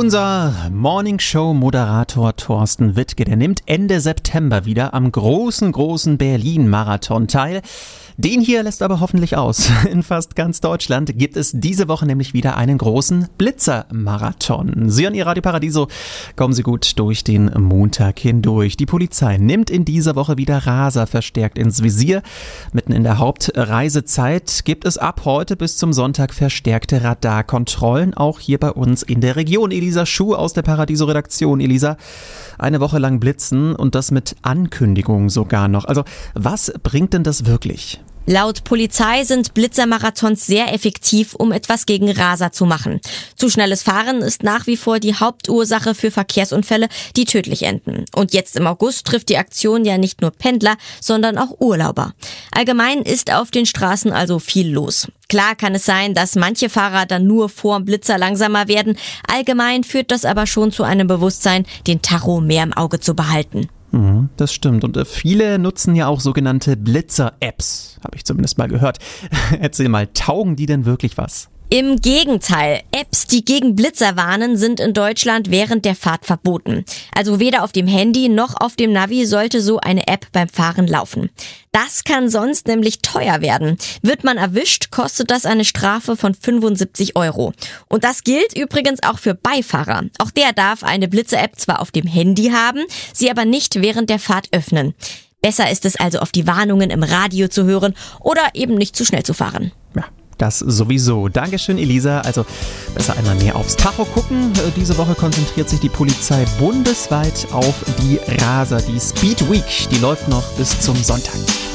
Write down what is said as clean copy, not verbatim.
Unser Morningshow-Moderator Thorsten Wittke, der nimmt Ende September wieder am großen Berlin-Marathon teil. Den hier lässt aber hoffentlich aus. In fast ganz Deutschland gibt es diese Woche nämlich wieder einen großen Blitzer-Marathon. Sie an Ihr Radio Paradiso, kommen Sie gut durch den Montag hindurch. Die Polizei nimmt in dieser Woche wieder Raser verstärkt ins Visier. Mitten in der Hauptreisezeit gibt es ab heute bis zum Sonntag verstärkte Radarkontrollen, auch hier bei uns in der Region. Elisa Schuh aus der Paradiso-Redaktion. Elisa, eine Woche lang blitzen und das mit Ankündigung sogar noch. Also was bringt denn das wirklich? Laut Polizei sind Blitzermarathons sehr effektiv, um etwas gegen Raser zu machen. Zu schnelles Fahren ist nach wie vor die Hauptursache für Verkehrsunfälle, die tödlich enden. Und jetzt im August trifft die Aktion ja nicht nur Pendler, sondern auch Urlauber. Allgemein ist auf den Straßen also viel los. Klar kann es sein, dass manche Fahrer dann nur vorm Blitzer langsamer werden. Allgemein führt das aber schon zu einem Bewusstsein, den Tacho mehr im Auge zu behalten. Das stimmt. Und viele nutzen ja auch sogenannte Blitzer-Apps, habe ich zumindest mal gehört. Erzähl mal, taugen die denn wirklich was? Im Gegenteil, Apps, die gegen Blitzer warnen, sind in Deutschland während der Fahrt verboten. Also weder auf dem Handy noch auf dem Navi sollte so eine App beim Fahren laufen. Das kann sonst nämlich teuer werden. Wird man erwischt, kostet das eine Strafe von 75 €. Und das gilt übrigens auch für Beifahrer. Auch der darf eine Blitzer-App zwar auf dem Handy haben, sie aber nicht während der Fahrt öffnen. Besser ist es also, auf die Warnungen im Radio zu hören oder eben nicht zu schnell zu fahren. Ja. Das sowieso. Dankeschön, Elisa. Also besser einmal mehr aufs Tacho gucken. Diese Woche konzentriert sich die Polizei bundesweit auf die Raser. Die Speed Week, die läuft noch bis zum Sonntag.